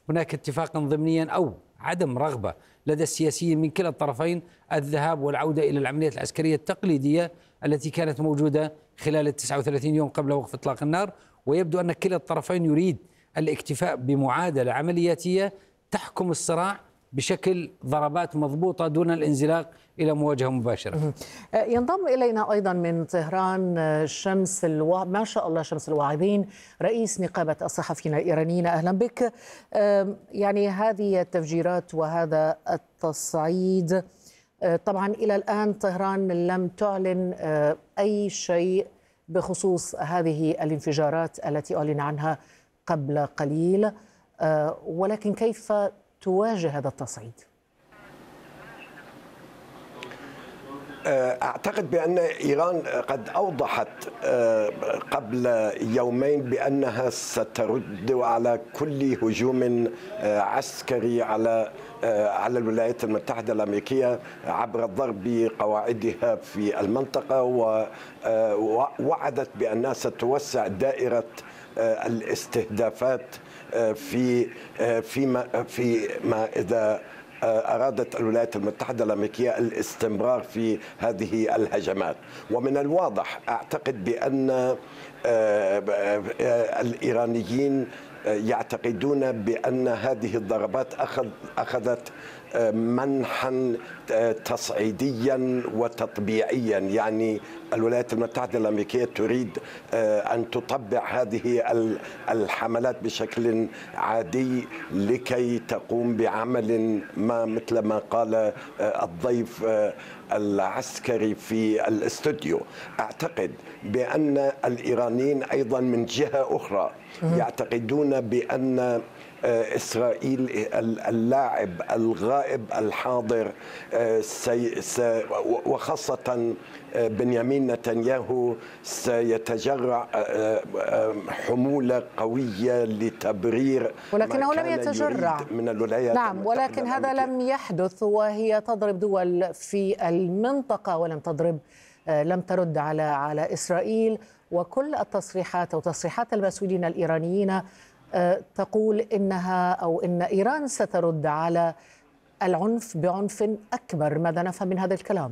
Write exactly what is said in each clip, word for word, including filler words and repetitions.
هناك اتفاقا ضمنيا أو عدم رغبة لدى السياسيين من كلا الطرفين الذهاب والعودة إلى العمليات العسكرية التقليدية التي كانت موجودة خلال التسعة وثلاثين يوم قبل وقف إطلاق النار. ويبدو أن كلا الطرفين يريد الاكتفاء بمعادلة عملياتية تحكم الصراع بشكل ضربات مضبوطة دون الانزلاق إلى مواجهة مباشرة. ينضم إلينا أيضا من طهران شمس الوا... ما شاء الله شمس الواعظين، رئيس نقابة الصحفيين الإيرانيين. أهلا بك. يعني هذه التفجيرات وهذا التصعيد، طبعا إلى الآن طهران لم تعلن أي شيء بخصوص هذه الانفجارات التي أعلن عنها قبل قليل، ولكن كيف تواجه هذا التصعيد؟ أعتقد بأن إيران قد أوضحت قبل يومين بأنها سترد على كل هجوم عسكري على على الولايات المتحدة الأمريكية عبر ضرب قواعدها في المنطقة، ووعدت بأنها ستوسع دائرة الاستهدافات في فيما فيما إذا أرادت الولايات المتحدة الأمريكية الاستمرار في هذه الهجمات. ومن الواضح أعتقد بأن الإيرانيين يعتقدون بأن هذه الضربات أخذ أخذت منحا تصعيديا وتطبيعيا، يعني الولايات المتحدة الأمريكية تريد أن تطبع هذه الحملات بشكل عادي لكي تقوم بعمل ما مثل ما قال الضيف العسكري في الاستوديو. أعتقد بأن الإيرانيين أيضا من جهة أخرى يعتقدون بأن إسرائيل اللاعب الغائب الحاضر وخاصة بنيامين نتنياهو سيتجرع حمولة قوية لتبرير، ولكنه لم يتجرع من الولايات. نعم، ولكن هذا لم يحدث، وهي تضرب دول في المنطقة ولم تضرب لم ترد على على إسرائيل. وكل التصريحات أو تصريحات المسؤولين الإيرانيين تقول إنها أو إن إيران سترد على العنف بعنف أكبر. ماذا نفهم من هذا الكلام؟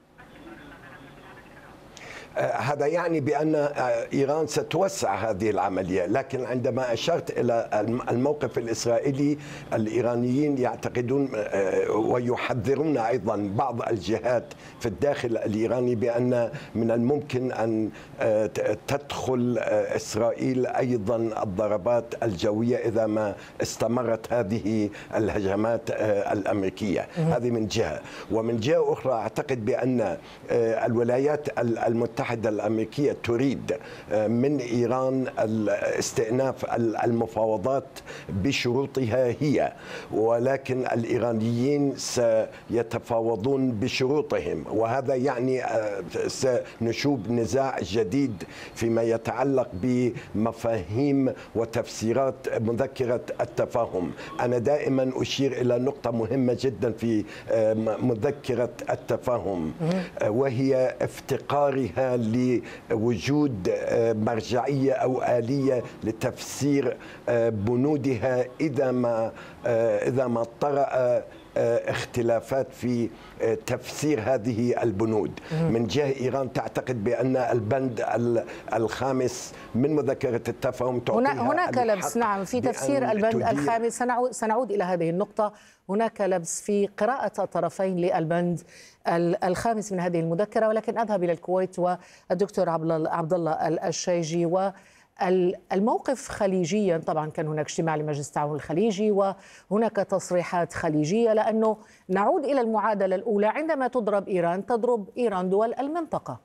هذا يعني بأن إيران ستوسع هذه العملية، لكن عندما أشرت إلى الموقف الإسرائيلي، الإيرانيين يعتقدون ويحذرون أيضا بعض الجهات في الداخل الإيراني بأن من الممكن أن تدخل إسرائيل أيضا الضربات الجوية إذا ما استمرت هذه الهجمات الأمريكية. هذه من جهة، ومن جهة أخرى أعتقد بأن الولايات المتحدة الأمريكية تريد من إيران استئناف المفاوضات بشروطها هي، ولكن الإيرانيين سيتفاوضون بشروطهم، وهذا يعني سنشوب نزاع جديد فيما يتعلق بمفاهيم وتفسيرات مذكرة التفاهم. أنا دائما أشير إلى نقطة مهمة جدا في مذكرة التفاهم، وهي افتقارها لوجود مرجعية أو آلية لتفسير بنودها إذا ما إذا ما طرأ اختلافات في تفسير هذه البنود. من جهة إيران تعتقد بأن البند الخامس من مذكرة التفاهم تعطيها هناك لبس. نعم، في تفسير البند الخامس سنعود, سنعود إلى هذه النقطة. هناك لبس في قراءة الطرفين للبند الخامس من هذه المذكرة، ولكن أذهب إلى الكويت والدكتور عبد الله الشيجي. و الموقف خليجيا، طبعا كان هناك اجتماع لمجلس التعاون الخليجي وهناك تصريحات خليجية، لأنه نعود إلى المعادلة الأولى، عندما تضرب إيران تضرب إيران دول المنطقة.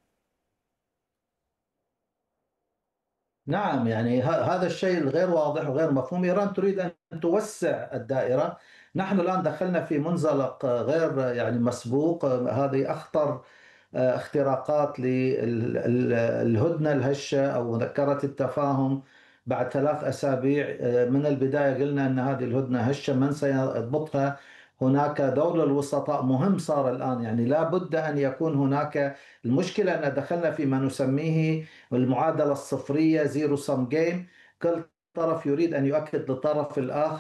نعم، يعني هذا الشيء الغير واضح وغير مفهوم. إيران تريد أن توسع الدائرة. نحن الآن دخلنا في منزلق غير يعني مسبوق. هذه أخطر اختراقات للهدنة الهشة أو مذكرة التفاهم. بعد ثلاث أسابيع من البداية قلنا أن هذه الهدنة هشة، من سيضبطها؟ هناك دور الوسطاء مهم صار الآن، يعني لا بد أن يكون هناك. المشكلة أن دخلنا في ما نسميه المعادلة الصفرية، زيرو سم جيم. كل طرف يريد أن يؤكد للطرف الآخر